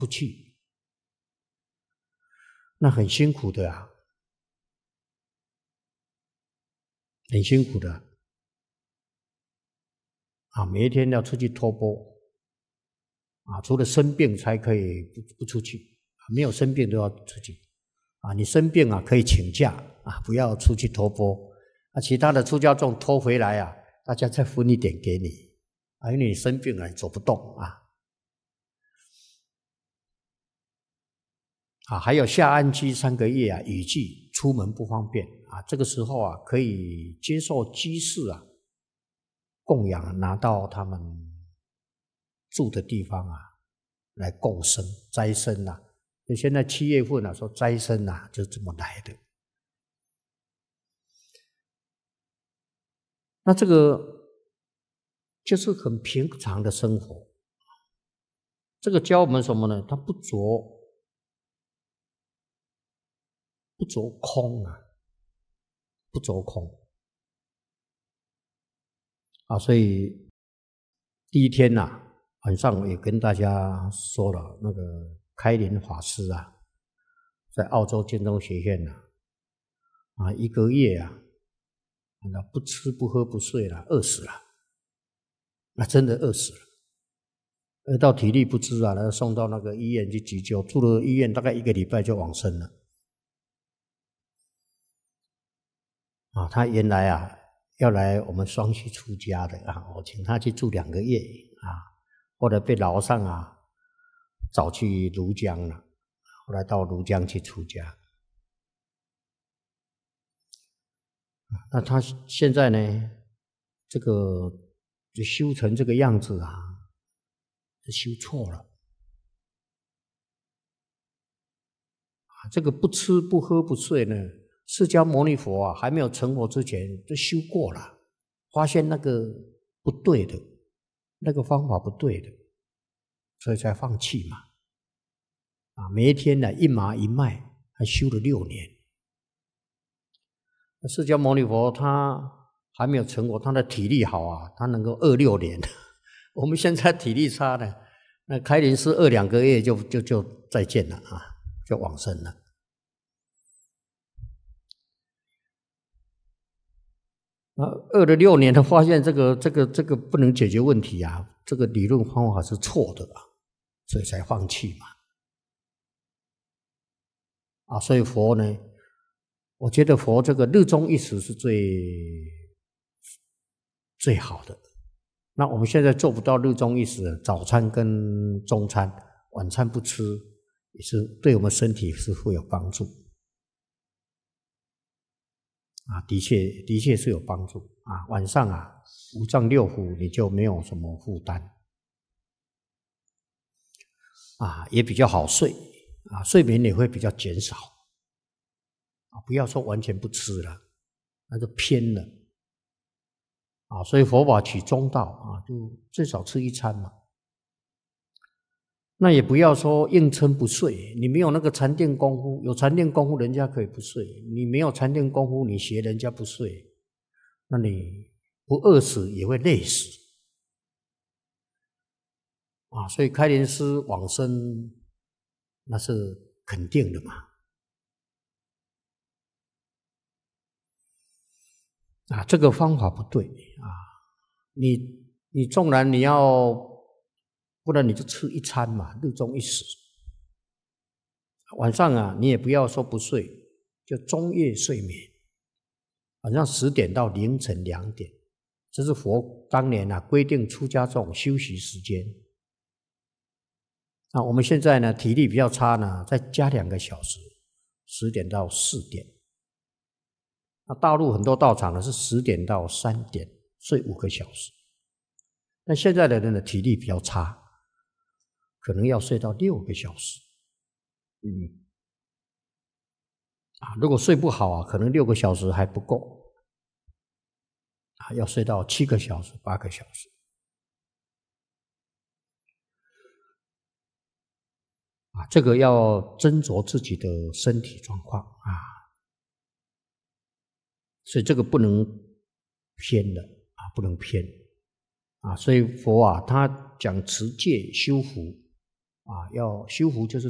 出去，那很辛苦的啊，很辛苦的啊，每一天要出去托钵啊，除了生病才可以不出去，没有生病都要出去啊。你生病啊可以请假啊，不要出去托钵啊。其他的出家众托回来啊，大家再分一点给你啊，因为你生病了，你走不动啊。啊，还有下安居3个月啊，雨季出门不方便啊，这个时候啊，可以接受居士啊供养，拿到他们住的地方啊来供生斋生啊。就现在7月份啊，说斋生啊，就这么来的。那这个就是很平常的生活。这个教我们什么呢？他不着空啊，不着空啊。所以第一天啊，晚上我也跟大家说了，那个开莲法师啊，在澳洲建中学院啊，1个月啊，那不吃不喝不睡了，饿死了，那真的饿死了。饿到体力不支啊，然后送到那个医院去急救，住了医院大概1个礼拜就往生了。啊，他原来啊要来我们双溪出家的啊，我请他去住2个月啊，后来被老上啊找去庐江了，后来到庐江去出家。那他现在呢，这个就修成这个样子啊，是修错了啊。这个不吃不喝不睡呢，释迦牟尼佛啊还没有成佛之前就修过了，发现那个不对的，那个方法不对的，所以才放弃嘛。啊，每一天呢一麻一脉，还修了6年。释迦牟尼佛他还没有成佛，他的体力好啊，他能够26年。我们现在体力差呢，那开莲师2个月就再见了啊，就往生了。饿了6年，他发现这个不能解决问题啊，这个理论方法是错的啊，所以才放弃嘛。啊，所以佛呢，我觉得佛这个日中一时是最好的。那我们现在做不到日中一时，早餐跟中餐、晚餐不吃，也是对我们身体是会有帮助。啊，的确是有帮助啊。晚上啊，5脏6腑你就没有什么负担啊，也比较好睡啊，睡眠也会比较减少啊。不要说完全不吃了，那就偏了啊。所以佛法取中道啊，就最少吃1餐嘛。那也不要说硬撑不睡，你没有那个禅定功夫，有禅定功夫人家可以不睡，你没有禅定功夫，你学人家不睡，那你不饿死也会累死啊！所以开莲师往生那是肯定的嘛。啊，这个方法不对啊！你纵然你要，不然你就吃1餐嘛，日中一时。晚上啊，你也不要说不睡，就中夜睡眠，晚上10点到凌晨2点，这是佛当年啊规定出家众休息时间。那我们现在呢，体力比较差呢，再加2个小时，10点到4点。那大陆很多道场呢是10点到3点，睡5个小时。那现在的人的体力比较差，可能要睡到6个小时。如果睡不好啊，可能6个小时还不够啊，要睡到7个小时、8个小时。啊，这个要斟酌自己的身体状况啊，所以这个不能偏的啊，不能偏啊。所以佛啊，他讲持戒修福啊，要修福就是